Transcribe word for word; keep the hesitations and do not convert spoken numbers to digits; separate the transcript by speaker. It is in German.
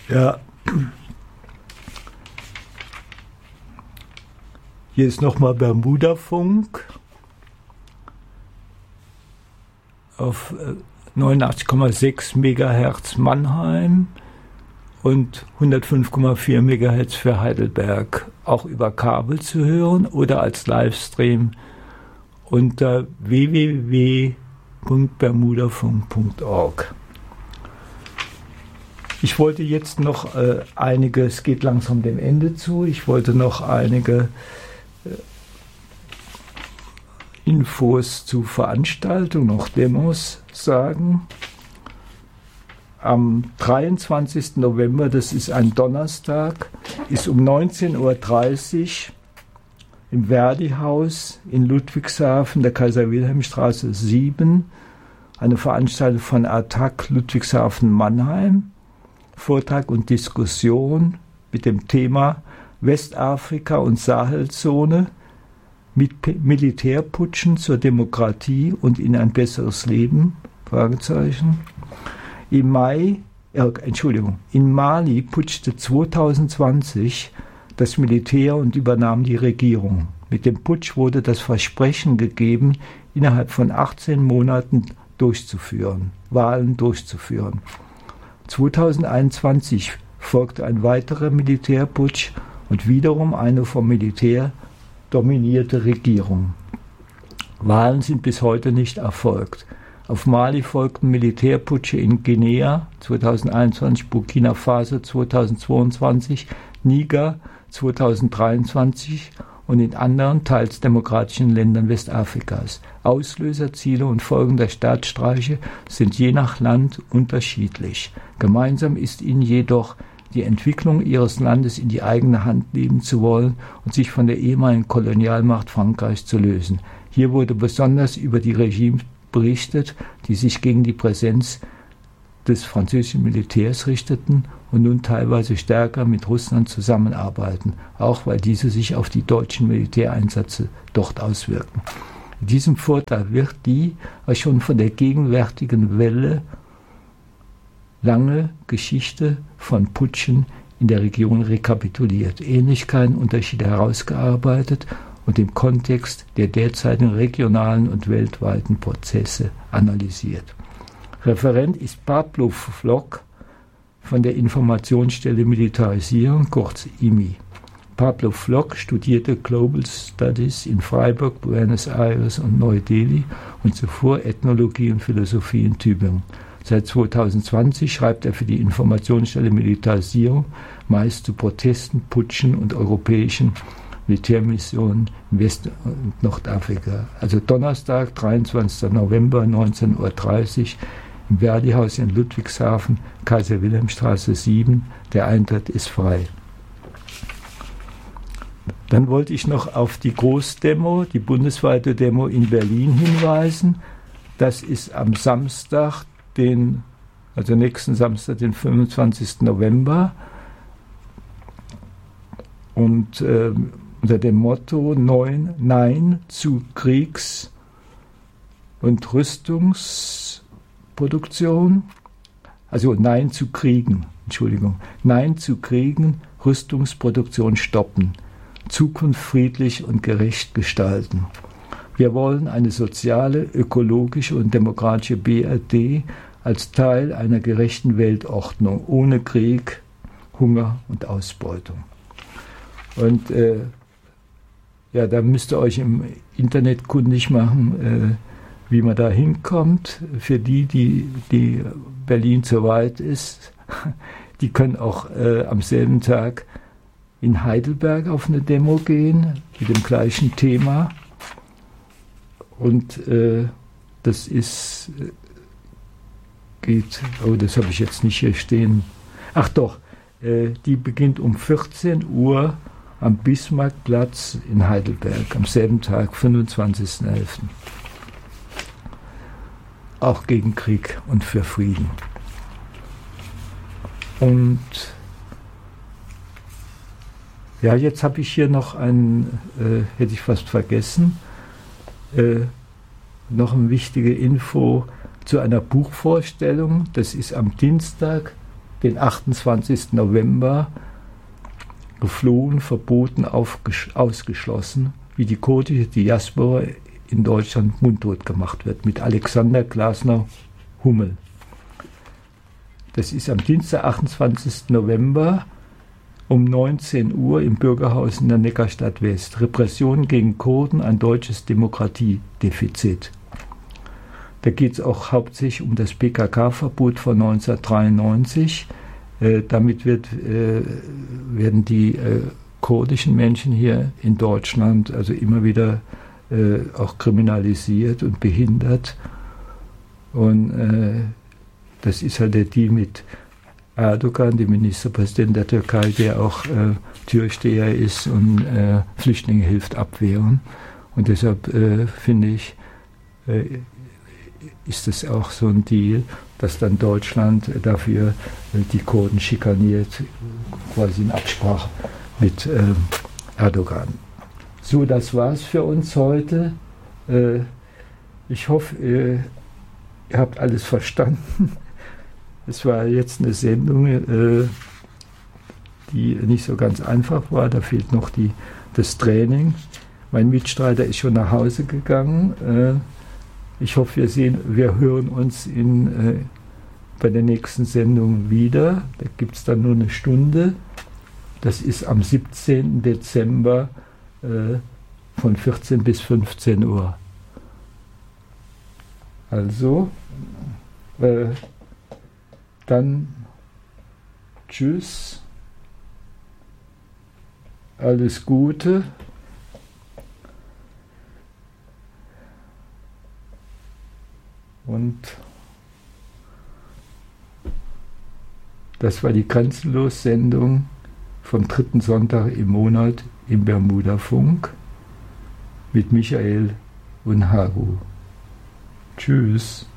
Speaker 1: Ja. Hier ist nochmal Bermuda-Funk auf neunundachtzig Komma sechs Megahertz Mannheim und hundertfünf Komma vier Megahertz für Heidelberg, auch über Kabel zu hören oder als Livestream unter w w w punkt bermudafunk punkt org. Ich wollte jetzt noch äh, einige, es geht langsam dem Ende zu, ich wollte noch einige äh, Infos zu Veranstaltungen, noch Demos sagen. Am dreiundzwanzigsten November, das ist ein Donnerstag, ist um neunzehn Uhr dreißig im Verdi-Haus in Ludwigshafen, der Kaiser-Wilhelm-Straße sieben, eine Veranstaltung von A T A C Ludwigshafen-Mannheim, Vortrag und Diskussion mit dem Thema Westafrika und Sahelzone mit Militärputschen zur Demokratie und in ein besseres Leben, Fragezeichen. Im Mai, äh, Entschuldigung, in Mali putschte zweitausendzwanzig das Militär und übernahm die Regierung. Mit dem Putsch wurde das Versprechen gegeben, innerhalb von achtzehn Monaten durchzuführen, Wahlen durchzuführen. zweitausendeinundzwanzig folgte ein weiterer Militärputsch und wiederum eine vom Militär dominierte Regierung. Wahlen sind bis heute nicht erfolgt. Auf Mali folgten Militärputsche in Guinea zweitausendeinundzwanzig, Burkina Faso zweitausendzweiundzwanzig, Niger zweitausenddreiundzwanzig und in anderen, teils demokratischen Ländern Westafrikas. Auslöser, Ziele und Folgen der Staatsstreiche sind je nach Land unterschiedlich. Gemeinsam ist ihnen jedoch, die Entwicklung ihres Landes in die eigene Hand nehmen zu wollen und sich von der ehemaligen Kolonialmacht Frankreichs zu lösen. Hier wurde besonders über die Regimes berichtet, die sich gegen die Präsenz des französischen Militärs richteten und nun teilweise stärker mit Russland zusammenarbeiten, auch weil diese sich auf die deutschen Militäreinsätze dort auswirken. In diesem Vortrag wird die auch schon von der gegenwärtigen Welle lange Geschichte von Putschen in der Region rekapituliert, Ähnlichkeiten, Unterschiede herausgearbeitet und im Kontext der derzeitigen regionalen und weltweiten Prozesse analysiert. Referent ist Pablo Flock von der Informationsstelle Militarisierung, kurz I M I. Pablo Flock studierte Global Studies in Freiburg, Buenos Aires und Neu-Delhi und zuvor Ethnologie und Philosophie in Tübingen. Seit zweitausendzwanzig schreibt er für die Informationsstelle Militarisierung, meist zu Protesten, Putschen und europäischen Militärmissionen in West- und Nordafrika. Also Donnerstag, dreiundzwanzigsten November, neunzehn Uhr dreißig im Verdi-Haus in Ludwigshafen, Kaiser-Wilhelm-Straße sieben. Der Eintritt ist frei. Dann wollte ich noch auf die Großdemo, die bundesweite Demo in Berlin hinweisen. Das ist am Samstag, den, also nächsten Samstag, den fünfundzwanzigsten November. Und äh, unter dem Motto Neun, Nein zu Kriegs- und Rüstungsproduktion, also Nein zu Kriegen, Entschuldigung, Nein zu Kriegen, Rüstungsproduktion stoppen, Zukunft friedlich und gerecht gestalten. Wir wollen eine soziale, ökologische und demokratische B R D als Teil einer gerechten Weltordnung, ohne Krieg, Hunger und Ausbeutung. Und äh, ja, da müsst ihr euch im Internet kundig machen, äh, wie man da hinkommt. Für die, die, die Berlin zu weit ist, die können auch äh, am selben Tag in Heidelberg auf eine Demo gehen, mit dem gleichen Thema. Und äh, das ist, äh, geht, oh, das habe ich jetzt nicht hier stehen. Ach doch, äh, die beginnt um vierzehn Uhr am Bismarckplatz in Heidelberg, am selben Tag, fünfundzwanzigsten elften Auch gegen Krieg und für Frieden. Und ja, jetzt habe ich hier noch einen, äh, hätte ich fast vergessen, äh, noch eine wichtige Info zu einer Buchvorstellung. Das ist am Dienstag, den achtundzwanzigsten November geflohen, verboten, ausgeschlossen, wie die kurdische Diaspora in Deutschland mundtot gemacht wird, mit Alexander Glasner-Hummel. Das ist am Dienstag, achtundzwanzigsten November um neunzehn Uhr im Bürgerhaus in der Neckarstadt West. Repression gegen Kurden, ein deutsches Demokratiedefizit. Da geht es auch hauptsächlich um das P K K-Verbot von neunzehnhundertdreiundneunzig. Äh, damit wird, äh, werden die äh, kurdischen Menschen hier in Deutschland also immer wieder äh, auch kriminalisiert und behindert. Und äh, das ist halt der Deal mit Erdogan, dem Ministerpräsidenten der Türkei, der auch äh, Türsteher ist und äh, Flüchtlinge hilft abwehren. Und deshalb äh, finde ich, äh, ist es auch so ein Deal, dass dann Deutschland dafür äh, die Kurden schikaniert, quasi in Absprache mit äh, Erdogan. So, das war's für uns heute. Äh, ich hoffe, äh, ihr habt alles verstanden. Es war jetzt eine Sendung, äh, die nicht so ganz einfach war. Da fehlt noch die, das Training. Mein Mitstreiter ist schon nach Hause gegangen. Äh, ich hoffe, wir sehen, wir hören uns in, äh, bei der nächsten Sendung wieder. Da gibt es dann nur eine Stunde. Das ist am siebzehnten Dezember äh, von vierzehn bis fünfzehn Uhr. Also, äh, dann tschüss, alles Gute und das war die Grenzenlos-Sendung vom dritten Sonntag im Monat im Bermuda-Funk mit Michael und Haru. Tschüss.